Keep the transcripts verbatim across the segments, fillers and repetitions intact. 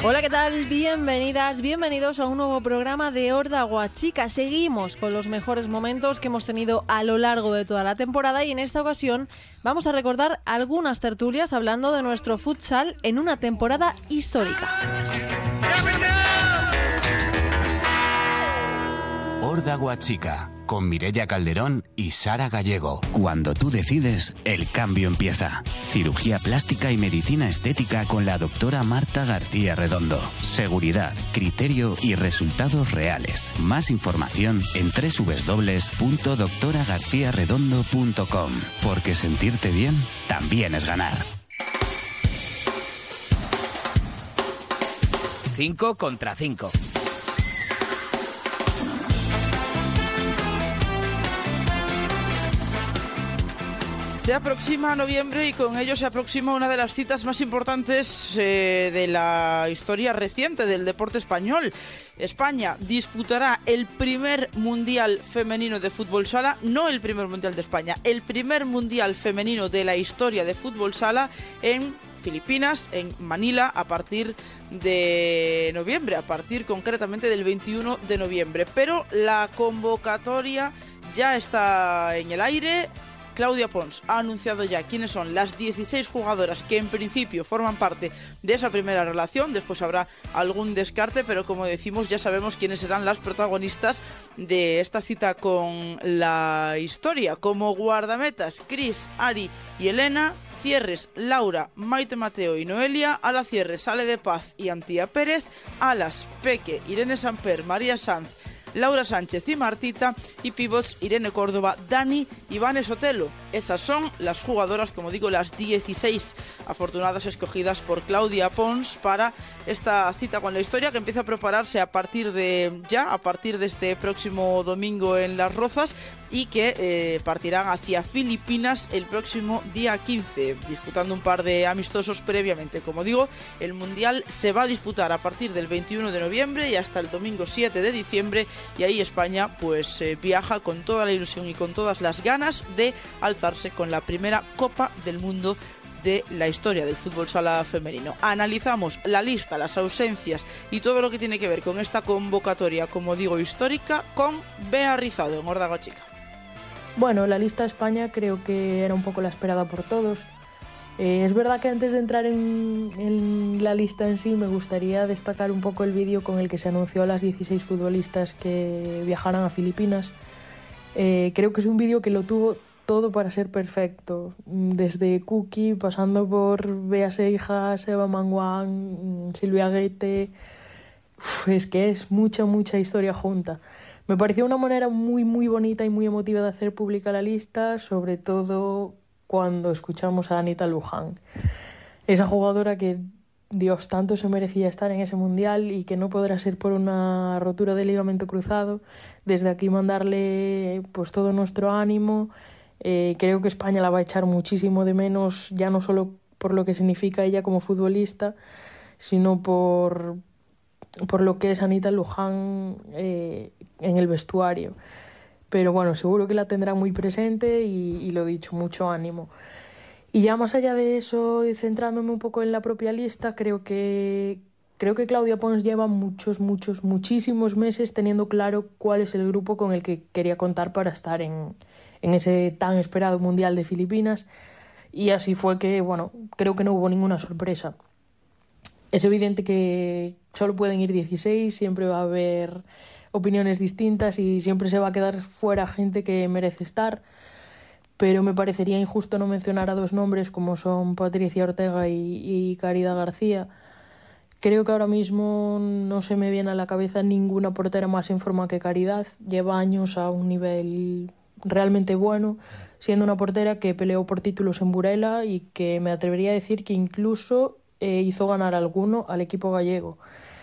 Hola, ¿qué tal? Bienvenidas, bienvenidos a un nuevo programa de Horda Guachica. Seguimos con los mejores momentos que hemos tenido a lo largo de toda la temporada y en esta ocasión vamos a recordar algunas tertulias hablando de nuestro futsal en una temporada histórica. Horda Guachica, con Mireia Calderón y Sara Gallego. Cuando tú decides, el cambio empieza. Cirugía plástica y medicina estética con la doctora Marta García Redondo. Seguridad, criterio y resultados reales. Más información en doble u doble u doble u punto doctora garcía redondo punto com. Porque sentirte bien también es ganar. Cinco contra cinco. Se aproxima noviembre y con ello se aproxima una de las citas más importantes eh, de la historia reciente del deporte español. España disputará el primer mundial femenino de fútbol sala, no el primer mundial de España, el primer mundial femenino de la historia de fútbol sala en Filipinas, en Manila, a partir de noviembre, a partir concretamente del veintiuno de noviembre. Pero la convocatoria ya está en el aire. Claudia Pons ha anunciado ya quiénes son las dieciséis jugadoras que en principio forman parte de esa primera relación. Después habrá algún descarte, pero como decimos ya sabemos quiénes serán las protagonistas de esta cita con la historia. Como guardametas, Cris, Ari y Elena. Cierres, Laura, Maite Mateo y Noelia. Ala cierre, Sale de Paz y Antía Pérez. Alas, Peque, Irene Samper, María Sanz, Laura Sánchez y Martita, y pivots Irene Córdoba, Dani y Vane Sotelo. Esas son las jugadoras, como digo, las dieciséis afortunadas escogidas por Claudia Pons para esta cita con la historia, que empieza a prepararse a partir de ya, a partir de este próximo domingo en Las Rozas, y que eh, partirán hacia Filipinas el próximo día quince, disputando un par de amistosos previamente. Como digo, el Mundial se va a disputar a partir del veintiuno de noviembre y hasta el domingo siete de diciembre, y ahí España pues eh, viaja con toda la ilusión y con todas las ganas de alzarse con la primera Copa del Mundo de la historia del fútbol sala femenino. Analizamos la lista, las ausencias y todo lo que tiene que ver con esta convocatoria, como digo, histórica, con Bea Rizado en Horda Guachica. Bueno, la lista de España creo que era un poco la esperada por todos. Eh, es verdad que antes de entrar en, en la lista en sí, me gustaría destacar un poco el vídeo con el que se anunció a las dieciséis futbolistas que viajarán a Filipinas. Eh, creo que es un vídeo que lo tuvo todo para ser perfecto, desde Cookie, pasando por Bea Seijas, Eva Manguán, Silvia Guete. Uf, es que es mucha, mucha historia junta. Me pareció una manera muy, muy bonita y muy emotiva de hacer pública la lista, sobre todo cuando escuchamos a Anita Luján. Esa jugadora que, Dios, tanto se merecía estar en ese mundial y que no podrá ser por una rotura de ligamento cruzado. Desde aquí mandarle pues todo nuestro ánimo. Eh, creo que España la va a echar muchísimo de menos, ya no solo por lo que significa ella como futbolista, sino por, por lo que es Anita Luján eh, en el vestuario. Pero bueno, seguro que la tendrá muy presente y, y lo dicho, mucho ánimo. Y ya más allá de eso, y centrándome un poco en la propia lista, creo que, creo que Claudia Pons lleva muchos, muchos, muchísimos meses teniendo claro cuál es el grupo con el que quería contar para estar en, en ese tan esperado Mundial de Filipinas. Y así fue que, bueno, creo que no hubo ninguna sorpresa. Es evidente que solo pueden ir dieciséis, siempre va a haber opiniones distintas y siempre se va a quedar fuera gente que merece estar, pero me parecería injusto no mencionar a dos nombres como son Patricia Ortega y, y Caridad García. Creo que ahora mismo no se me viene a la cabeza ninguna portera más en forma que Caridad. Lleva años a un nivel realmente bueno, siendo una portera que peleó por títulos en Burela y que me atrevería a decir que incluso eh, hizo ganar alguno al equipo gallego.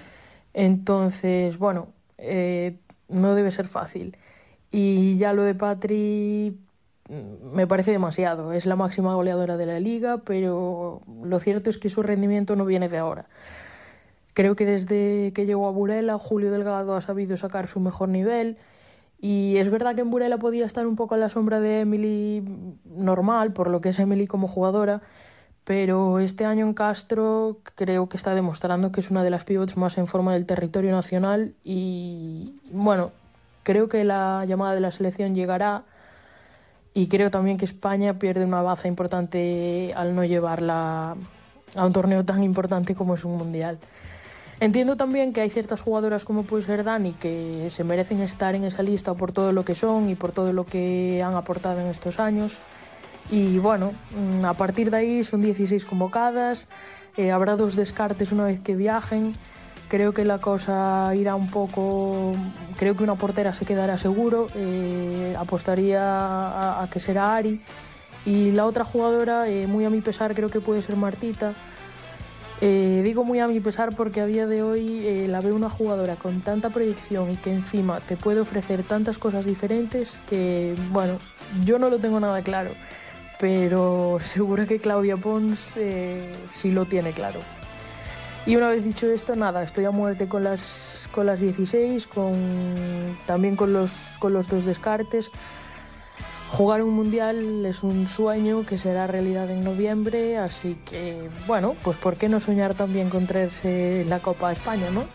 Entonces, bueno, Eh, no debe ser fácil. Y ya lo de Patri me parece demasiado. Es la máxima goleadora de la liga, pero lo cierto es que su rendimiento no viene de ahora. Creo que desde que llegó a Burela, Julio Delgado ha sabido sacar su mejor nivel. Y es verdad que en Burela podía estar un poco a la sombra de Emily normal, por lo que es Emily como jugadora, pero este año en Castro creo que está demostrando que es una de las pivots más en forma del territorio nacional y, bueno, creo que la llamada de la selección llegará y creo también que España pierde una baza importante al no llevarla a un torneo tan importante como es un mundial. Entiendo también que hay ciertas jugadoras como puede ser Dani que se merecen estar en esa lista por todo lo que son y por todo lo que han aportado en estos años. Y bueno, a partir de ahí son dieciséis convocadas, eh, habrá dos descartes una vez que viajen. Creo que la cosa irá un poco... Creo que una portera se quedará seguro, eh, apostaría a, a que será Ari. Y la otra jugadora, eh, muy a mi pesar, creo que puede ser Martita. Eh, digo muy a mi pesar porque a día de hoy eh, la veo una jugadora con tanta proyección y que encima te puede ofrecer tantas cosas diferentes que, bueno, yo no lo tengo nada claro, pero seguro que Claudia Pons eh, sí lo tiene claro. Y una vez dicho esto, nada, estoy a muerte con las, con las dieciséis, con, también con los, con los dos descartes. Jugar un mundial es un sueño que será realidad en noviembre, así que, bueno, pues ¿por qué no soñar también con traerse la Copa a España, no?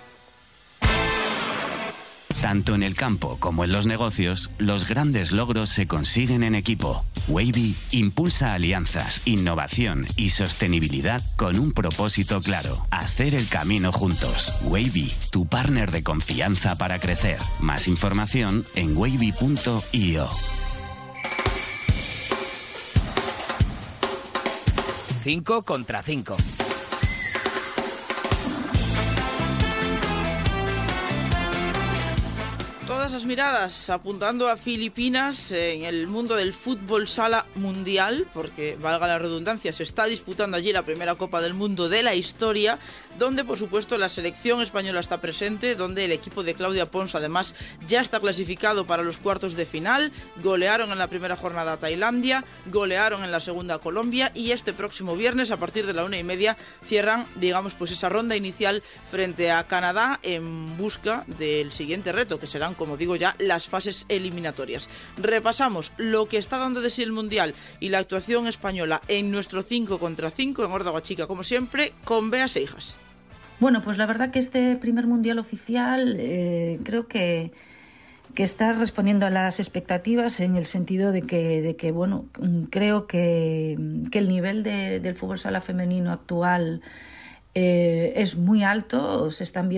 Tanto en el campo como en los negocios, los grandes logros se consiguen en equipo. Wavy impulsa alianzas, innovación y sostenibilidad con un propósito claro: hacer el camino juntos. Wavy, tu partner de confianza para crecer. Más información en wavy punto io. cinco contra cinco. Todas las miradas apuntando a Filipinas en el mundo del fútbol sala mundial, porque, valga la redundancia, se está disputando allí la primera Copa del Mundo de la historia, donde por supuesto la selección española está presente, donde el equipo de Claudia Pons además ya está clasificado para los cuartos de final. Golearon en la primera jornada a Tailandia, golearon en la segunda a Colombia y este próximo viernes a partir de la una y media cierran, digamos, pues esa ronda inicial frente a Canadá en busca del siguiente reto, que serán, como digo ya, las fases eliminatorias. Repasamos lo que está dando de sí el Mundial y la actuación española en nuestro cinco contra cinco en Horda Guachica, como siempre, con Bea Seijas. Bueno, pues la verdad que este primer Mundial oficial eh, creo que, que está respondiendo a las expectativas en el sentido de que, de que bueno, creo que, que el nivel de, del fútbol sala femenino actual eh, es muy alto, se están viendo